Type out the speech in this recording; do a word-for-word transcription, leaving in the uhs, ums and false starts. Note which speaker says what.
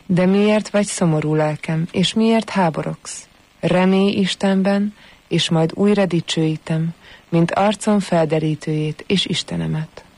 Speaker 1: De miért vagy szomorú, lelkem, és miért háborogsz? Remélj Istenben, és majd újra dicsőítem, mint arcom felderítőjét és Istenemet.